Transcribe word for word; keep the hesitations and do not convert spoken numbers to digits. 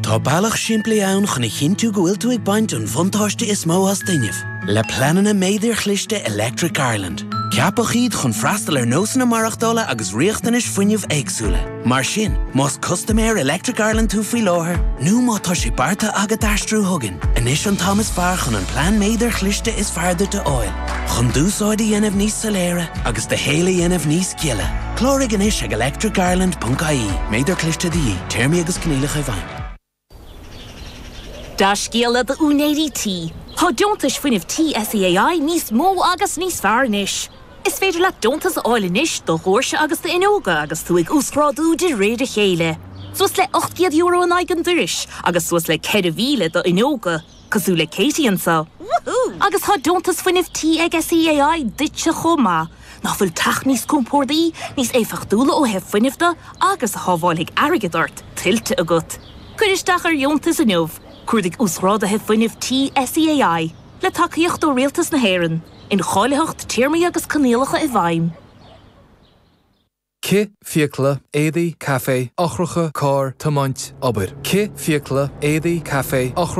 Tá bailach siimplí ann chuna chinú go bhfuil tú ag baint an bhuntáiste is mó as daineh. Le planana méidir chlichte Electric Ireland. Ceapach iad chun freastal ar nósanna marachtála agus riachtanis fuinneamh éagsúla. Mar sin, más Customair Electric Ireland tú faoi láthair, nó má tá sé barta agad aistrú thugan. Inis an Thomas fear chun an plán méidir chlichte is feardir de oil. Chun dúsáide dhéanamh níos saléire agus de héile dhéanamh níos ciile. Clórig inis ag electric ireland dot I E. Méidir cliste di, téirmí agus cnílach a bhain. Dasgiela the Uneri T. How don't ish fin of T S E A I nís mó agus nís farnish. Is féidir le dontas oilinish do horse agus de inoga agus tuig úsráú de réide chéile. Sos le ochtiad euro an aigen durish agus sos le cead vile do inoga cosú le Katie an sa. Agus how dontas fin of T S E A I ditse choma. Na full tach nís compórdaí nís éfach dúla ó hef finifda agus háválig arigadart tilte agut. Cuiristeach ar jontas a nov. Cuirdig úsráda hef fuinif T S E A I, le takeíocht ó réaltas na héireann, in cháileacht tíirmí agus canéalacha i bhaim. Ki fiacla, édaí, café, ochracha, cár, tamáint, obair. Ki fiacla, édaí, café, ochracha,